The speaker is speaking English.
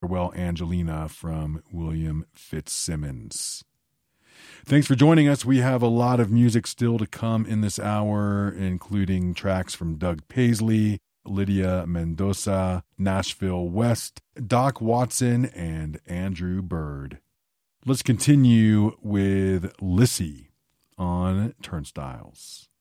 Farewell Angelina from William Fitzsimmons. Thanks for joining us. We have a lot of music still to come in this hour, including tracks from Doug Paisley, Lydia Mendoza, Nashville West, Doc Watson, and Andrew Bird. Let's continue with Lissy on Turnstiles.